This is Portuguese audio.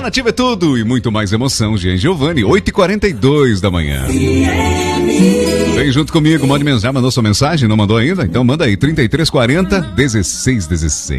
Nativa é tudo e muito mais emoção. Jean Giovanni, 8h42 da manhã. Vem junto comigo, mande mensagem. Já mandou sua mensagem? Não mandou ainda? Então manda aí, 3340 1616.